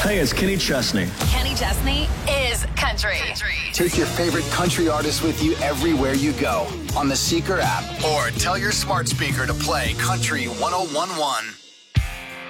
Hey, it's Kenny Chesney. Kenny Chesney is country. Take your favorite country artists with you everywhere you go on the Seeker app or tell your smart speaker to play Country 1011.